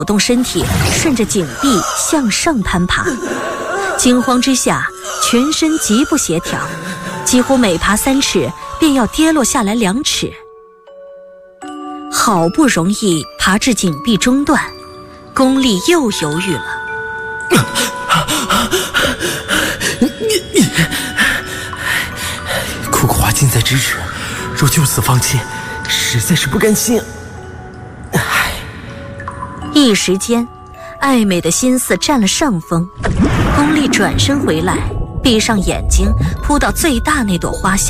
动身体，顺着井壁向上攀爬。惊慌之下，全身极不协调，几乎每爬3尺便要跌落下来2尺。好不容易爬至井壁中段，巩俐又犹豫了。 苦花近在咫尺，若就此放弃，实在是不甘心。 一时间，爱美的心思占了上风。巩俐转身回来，闭上眼睛，扑到最大那朵花下。